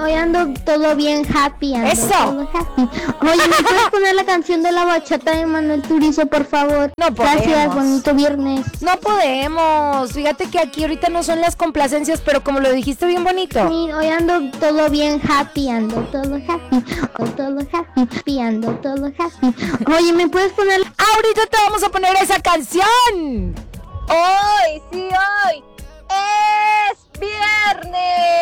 hoy ando todo bien happy, ando ¡Eso! todo happy. Oye, ¿me puedes poner la canción de la bachata de Manuel Turizo, por favor? No podemos. Gracias, bonito viernes. No podemos. Fíjate que aquí ahorita no son las complacencias, pero como lo dijiste bien bonito. Sí, hoy ando todo bien happy, ando todo happy, ando todo happy. Oye, ¿me puedes poner Ahorita te vamos a poner esa canción. Hoy, sí, hoy es viernes.